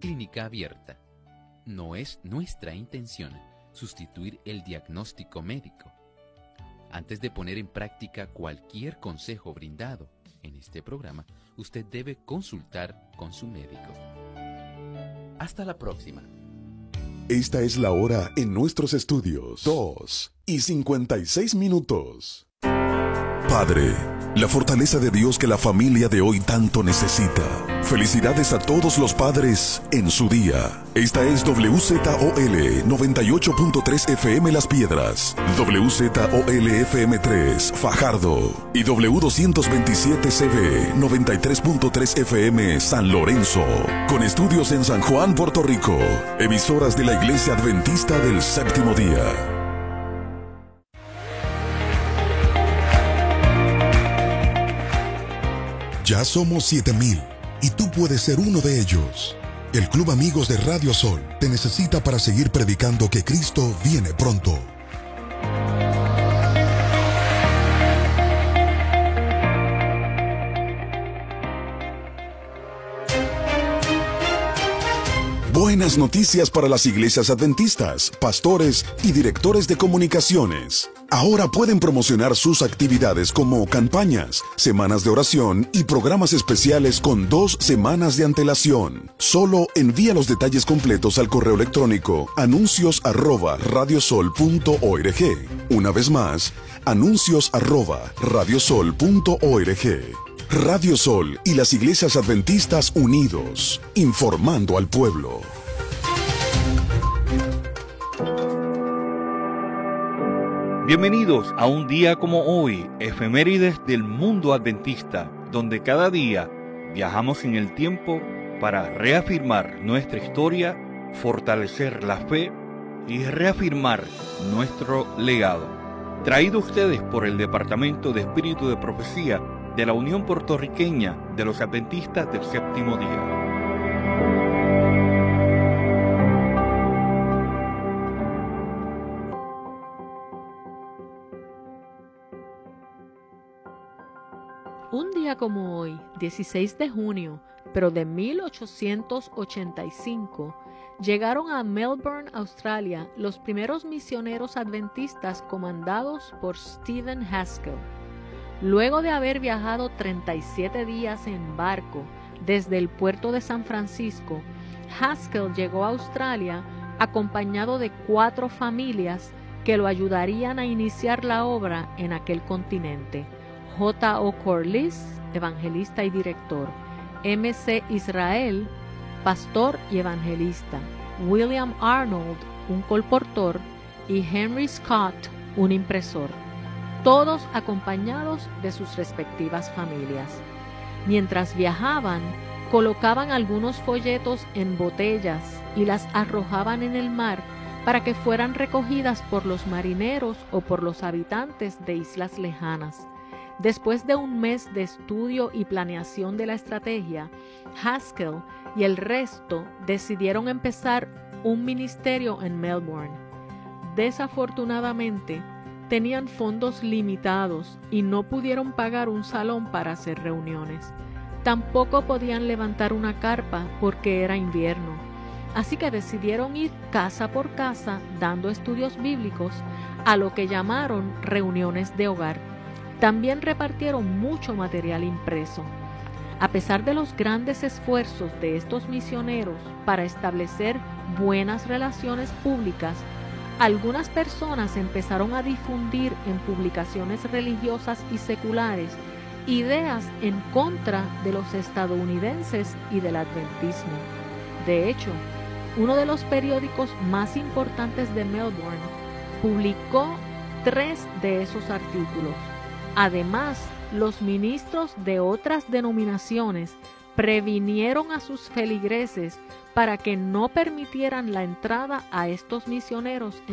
clínica abierta. No es nuestra intención sustituir el diagnóstico médico. Antes de poner en práctica cualquier consejo brindado en este programa, usted debe consultar con su médico. Hasta la próxima. Esta es la hora en nuestros estudios. 2:56. Padre, la fortaleza de Dios que la familia de hoy tanto necesita. Felicidades a todos los padres en su día. Esta es WZOL 98.3 FM Las Piedras, WZOL FM 3 Fajardo y W227CB 93.3 FM San Lorenzo. Con estudios en San Juan, Puerto Rico. Emisoras de la Iglesia Adventista del Séptimo Día. Ya somos 7,000 y tú puedes ser uno de ellos. El Club Amigos de Radio Sol te necesita para seguir predicando que Cristo viene pronto. Buenas noticias para las iglesias adventistas, pastores y directores de comunicaciones. Ahora pueden promocionar sus actividades como campañas, semanas de oración y programas especiales con 2 semanas de antelación. Solo envía los detalles completos al correo electrónico anuncios@radiosol.org. Una vez más, anuncios@radiosol.org. Radio Sol y las iglesias adventistas unidos, informando al pueblo. Bienvenidos a un día como hoy, efemérides del mundo adventista, donde cada día viajamos en el tiempo para reafirmar nuestra historia, fortalecer la fe y reafirmar nuestro legado. Traído a ustedes por el Departamento de Espíritu de Profecía de la Unión Puertorriqueña de los Adventistas del Séptimo Día. Un día como hoy, 16 de junio, pero de 1885, llegaron a Melbourne, Australia, los primeros misioneros adventistas comandados por Stephen Haskell. Luego de haber viajado 37 días en barco desde el puerto de San Francisco, Haskell llegó a Australia acompañado de 4 familias que lo ayudarían a iniciar la obra en aquel continente. J.O. Corliss, evangelista y director; M.C. Israel, pastor y evangelista; William Arnold, un colportor; y Henry Scott, un impresor. Todos acompañados de sus respectivas familias. Mientras viajaban, colocaban algunos folletos en botellas y las arrojaban en el mar para que fueran recogidas por los marineros o por los habitantes de islas lejanas. Después de un mes de estudio y planeación de la estrategia, Haskell y el resto decidieron empezar un ministerio en Melbourne. Desafortunadamente, tenían fondos limitados y no pudieron pagar un salón para hacer reuniones. Tampoco podían levantar una carpa porque era invierno. Así que decidieron ir casa por casa dando estudios bíblicos, a lo que llamaron reuniones de hogar. También repartieron mucho material impreso. A pesar de los grandes esfuerzos de estos misioneros para establecer buenas relaciones públicas, algunas personas empezaron a difundir en publicaciones religiosas y seculares ideas en contra de los estadounidenses y del adventismo. De hecho, uno de los periódicos más importantes de Melbourne publicó 3 de esos artículos. Además, los ministros de otras denominaciones previnieron a sus feligreses para que no permitieran la entrada a estos misioneros